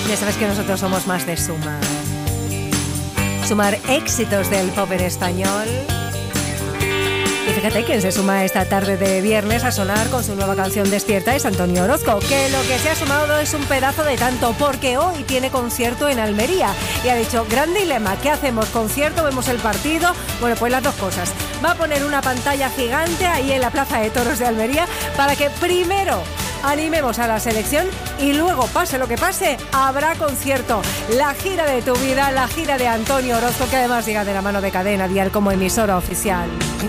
Ya sabes que nosotros somos más de sumar. Sumar éxitos del pop en español. Y fíjate quién se suma esta tarde de viernes a sonar con su nueva canción Despierta es Antonio Orozco, que lo que se ha sumado es un pedazo de tanto, porque hoy tiene concierto en Almería y ha dicho, gran dilema, ¿qué hacemos? ¿Concierto? ¿Vemos el partido? Bueno, pues las dos cosas. Va a poner una pantalla gigante ahí en la Plaza de Toros de Almería para que primero animemos a la selección y luego, pase lo que pase, habrá concierto. La gira de tu vida, la gira de Antonio Orozco, que además llega de la mano de Cadena Dial como emisora oficial.